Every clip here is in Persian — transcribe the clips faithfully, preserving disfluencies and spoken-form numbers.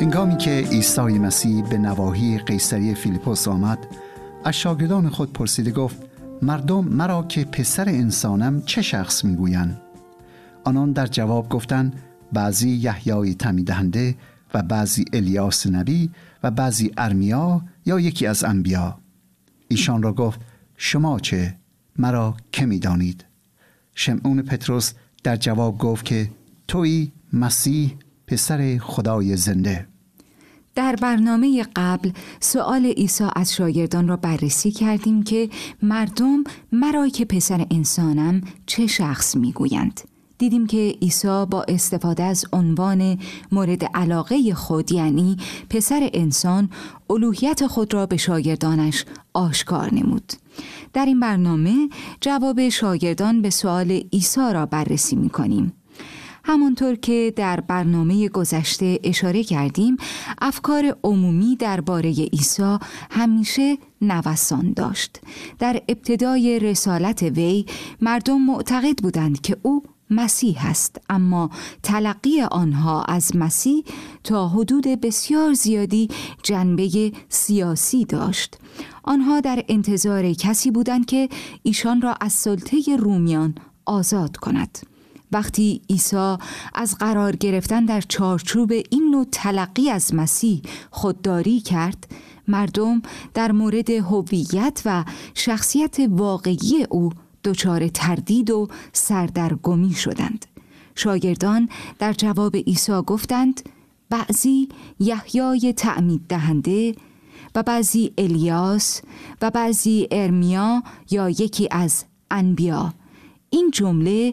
هنگامی که عیسی مسیح به نواحی قیصریه فیلیپوس آمد، از شاگردان خود پرسیده گفت: مردم مرا که پسر انسانم چه شخص میگویند؟ آنان در جواب گفتند: بعضی یحیای تعمید دهنده و بعضی الیاس نبی و بعضی ارمیا یا یکی از انبیا. ایشان را گفت: شما چه؟ مرا که می‌دانید؟ شمعون پطرس در جواب گفت که تویی مسیح پسر خدای زنده. در برنامه قبل سؤال عیسی از شاگردان را بررسی کردیم که مردم مرا که پسر انسانم چه شخص میگویند. دیدیم که عیسی با استفاده از عنوان مورد علاقه خود، یعنی پسر انسان، الوهیت خود را به شاگردانش آشکار نمود. در این برنامه جواب شاگردان به سؤال عیسی را بررسی می‌کنیم. همانطور که در برنامه گذشته اشاره کردیم، افکار عمومی درباره عیسی همیشه نوسان داشت. در ابتدای رسالت وی مردم معتقد بودند که او مسیح است، اما تلقی آنها از مسیح تا حدود بسیار زیادی جنبه سیاسی داشت. آنها در انتظار کسی بودند که ایشان را از سلطه رومیان آزاد کند. وقتی عیسی از قرار گرفتن در چارچوب این نوع تلقی از مسیح خودداری کرد، مردم در مورد هویت و شخصیت واقعی او دچار تردید و سردرگمی شدند. شاگردان در جواب عیسی گفتند: بعضی یحیای تعمید دهنده و بعضی الیاس و بعضی ارمیا یا یکی از انبیا. این جمله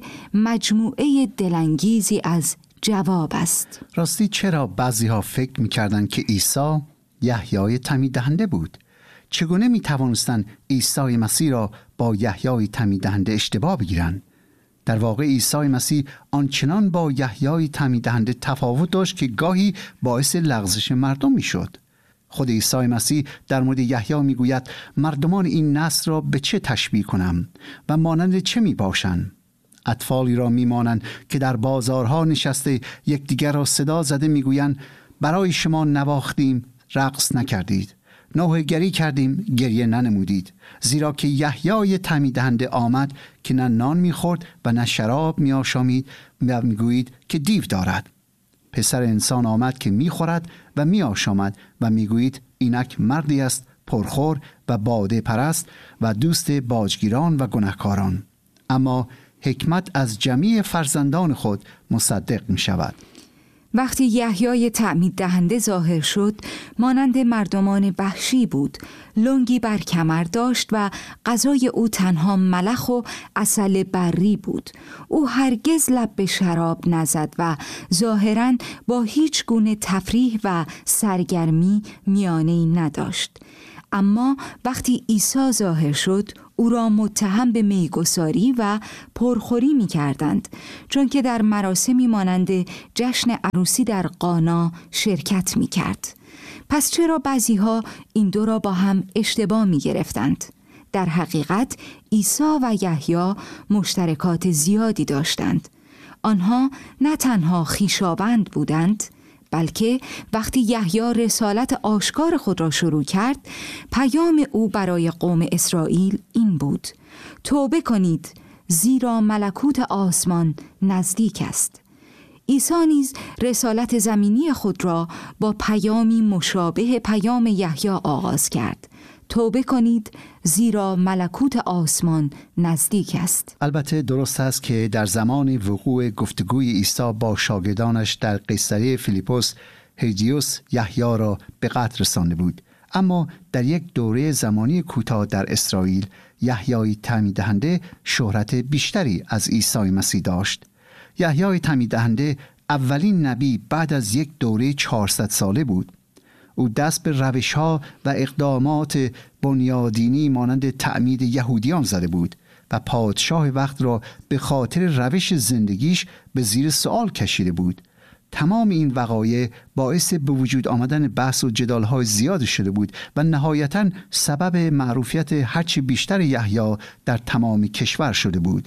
مجموعه دلانگیزی از جواب است. راستی چرا بعضی ها فکر می‌کردند که عیسی یحیای تعمید دهنده بود؟ چگونه می‌توانستند عیسی مسیح را با یحیای تعمید دهنده اشتباه بگیرند؟ در واقع عیسی مسیح آنچنان با یحیای تعمید دهنده تفاوت داشت که گاهی باعث لغزش مردم می‌شد. خود عیسی مسیح در مورد یحیی میگوید: مردمان این نسل را به چه تشبیه کنم و مانند چه می باشند؟ اطفالی را می مانند که در بازارها نشسته یکدیگر را صدا زده میگویند: برای شما نواختیم، رقص نکردید، نوحه گری کردیم، گریه ننمودید. زیرا که یحیای تعمید دهنده آمد که نه نان میخورد و نه شراب می آشامید و میگویید که دیو دارد. پسر انسان آمد که میخورد و میآشامد و میگویید اینک مردی است پرخور و باده پرست و دوست باجگیران و گناهکاران. اما حکمت از جمیع فرزندان خود مصدق می شود. وقتی یحیای تعمید دهنده ظاهر شد، مانند مردمان وحشی بود. لنگی بر کمر داشت و غذای او تنها ملخ و عسل بری بود. او هرگز لب به شراب نزد و ظاهراً با هیچ گونه تفریح و سرگرمی میانه‌ای نداشت. اما وقتی عیسی ظاهر شد، او را متهم به میگساری و پرخوری می کردند، چون که در مراسمی مانند جشن عروسی در قانا شرکت می کرد. پس چرا بعضی ها این دو را با هم اشتباه می گرفتند؟ در حقیقت عیسی و یحیی مشترکات زیادی داشتند. آنها نه تنها خویشاوند بودند، بلکه وقتی یحیی رسالت آشکار خود را شروع کرد، پیام او برای قوم اسرائیل این بود: توبه کنید، زیرا ملکوت آسمان نزدیک است. عیسی نیز رسالت زمینی خود را با پیامی مشابه پیام یحیی آغاز کرد: توبه کنید، زیرا ملکوت آسمان نزدیک است. البته درست است که در زمان وقوع گفتگوی عیسی با شاگردانش در قیصریه فیلیپوس، هیرودیوس یحیی را به قتل رسانده بود. اما در یک دوره زمانی کوتاه در اسرائیل، یحیی تعمید دهنده شهرت بیشتری از عیسی مسیح داشت. یحیی تعمید دهنده اولین نبی بعد از یک دوره چهارصد ساله بود. او دست به روش‌ها و اقدامات بنیادینی مانند تعمید یهودیان زده بود و پادشاه وقت را به خاطر روش زندگیش به زیر سوال کشیده بود. تمام این وقایع باعث به وجود آمدن بحث و جدال‌های زیاد شده بود و نهایتاً سبب معروفیت هرچی بیشتر یحیی در تمام کشور شده بود.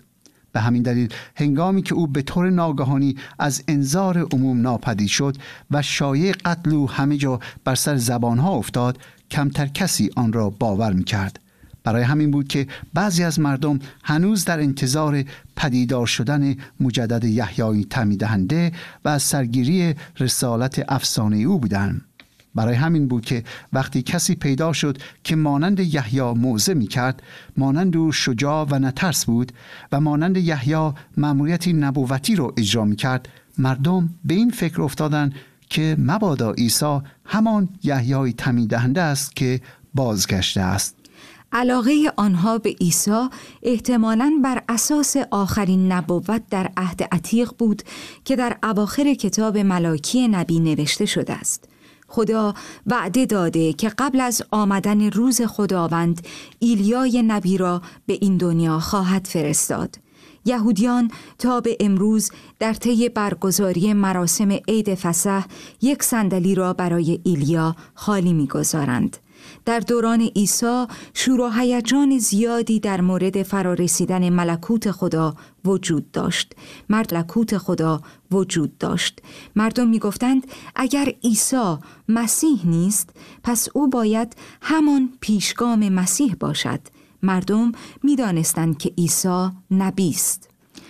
به همین دلیل هنگامی که او به طور ناگهانی از انظار عموم ناپدید شد و شایعه قتل او همه جا بر سر زبانها افتاد، کمتر کسی آن را باور می‌کرد. برای همین بود که بعضی از مردم هنوز در انتظار پدیدار شدن مجدد یحیای تعمید دهنده و از سرگیری رسالت افسانه او بودند. برای همین بود که وقتی کسی پیدا شد که مانند یحیی موعظه می‌کرد، مانند او شجاع و نترس بود و مانند یحیی مأموریتی نبوتی رو اجرا می‌کرد، مردم به این فکر افتادند که مبادا عیسی همان یحیای تعمید دهنده است که بازگشته است. علاقه آنها به عیسی احتمالاً بر اساس آخرین نبوت در عهد عتیق بود که در اواخر کتاب ملاکی نبی نوشته شده است. خدا وعده داده که قبل از آمدن روز خداوند ایلیای نبی را به این دنیا خواهد فرستاد. یهودیان تا به امروز در طی برگزاری مراسم عید فصح یک صندلی را برای ایلیا خالی می‌گذارند. در دوران عیسی شور و هیجان زیادی در مورد فرارسیدن ملکوت خدا وجود داشت. ملکوت خدا وجود داشت. مردم میگفتند اگر عیسی مسیح نیست، پس او باید همان پیشگام مسیح باشد. مردم میدانستند که عیسی نبی است.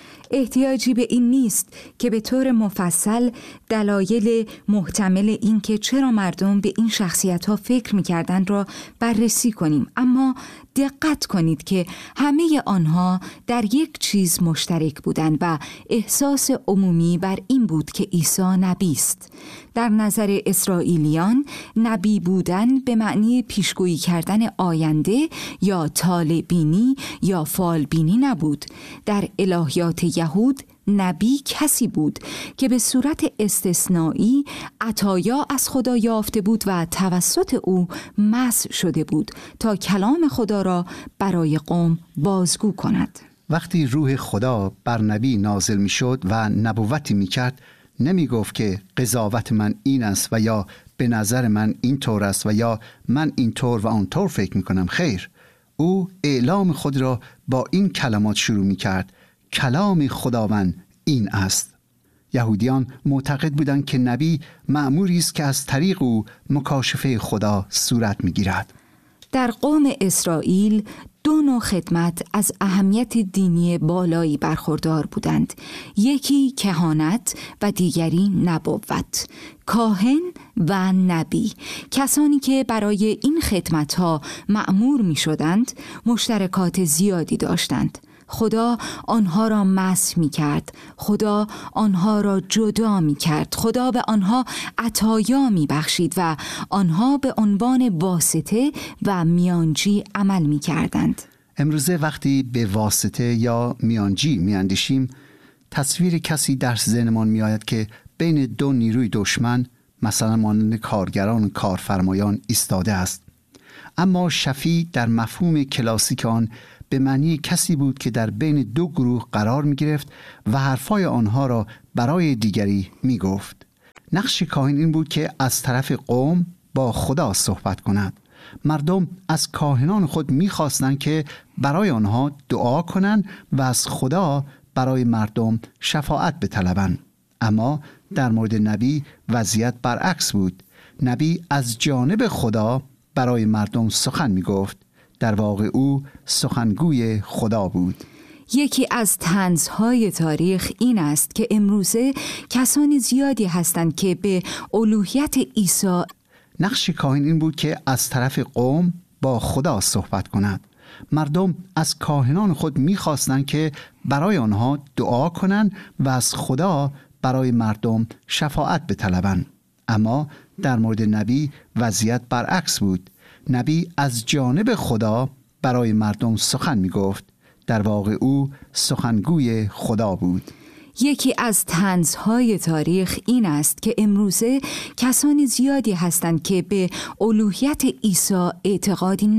احتیاجی به این نیست که به طور مفصل دلایل محتمل این که چرا مردم به این شخصیت‌ها فکر می‌کردند را بررسی کنیم، اما دقت کنید که همه آنها در یک چیز مشترک بودند و احساس عمومی بر این بود که عیسی نبی است. در نظر اسرائیلیان نبی بودن به معنی پیشگویی کردن آینده یا طالع‌بینی یا فالبینی نبود. در الهیات یهود نبی کسی بود که به صورت استثنایی عطایا از خدا یافته بود و توسط او مسح شده بود تا کلام خدا را برای قوم بازگو کند. وقتی روح خدا بر نبی نازل می شد و نبوتی می کرد، نمی گفت که قضاوت من این است و یا به نظر من این طور است و یا من این طور و آن طور فکر می کنم. خیر، او اعلام خود را با این کلمات شروع می کرد: کلام خداوند این است. یهودیان معتقد بودند که نبی مأموری است که از طریق او مکاشفه خدا صورت می‌گیرد. در قوم اسرائیل دو نوع خدمت از اهمیت دینی بالایی برخوردار بودند. یکی کهانت و دیگری نبوت. کاهن و نبی، کسانی که برای این خدمت‌ها مأمور می‌شدند، مشترکات زیادی داشتند. خدا آنها را مسح می کرد. خدا آنها را جدا می کرد. خدا به آنها عطایا می بخشید و آنها به عنوان واسطه و میانجی عمل می کردند. امروزه وقتی به واسطه یا میانجی می اندیشیم، تصویر کسی در ذهنمان می آید که بین دو نیروی دشمن، مثلا مانند کارگران و کارفرمایان، ایستاده است. اما شفیع در مفهوم کلاسیک آن به معنی کسی بود که در بین دو گروه قرار می گرفت و حرفای آنها را برای دیگری می گفت. نقش کاهن این بود که از طرف قوم با خدا صحبت کند. مردم از کاهنان خود می خواستند که برای آنها دعا کنند و از خدا برای مردم شفاعت بطلبند. اما در مورد نبی وضعیت برعکس بود. نبی از جانب خدا برای مردم سخن می گفت. در واقع او سخنگوی خدا بود. یکی از طنزهای تاریخ این است که امروزه کسانی زیادی هستند که به الوهیت عیسی نقش کاهن این بود که از طرف قوم با خدا صحبت کند. مردم از کاهنان خود می‌خواستند که برای آنها دعا کنند و از خدا برای مردم شفاعت بطلبند. اما در مورد نبی وضعیت برعکس بود. نبی از جانب خدا برای مردم سخن می گفت. در واقع او سخنگوی خدا بود. یکی از طنزهای تاریخ این است که امروزه کسانی زیادی هستند که به الوهیت عیسی اعتقادی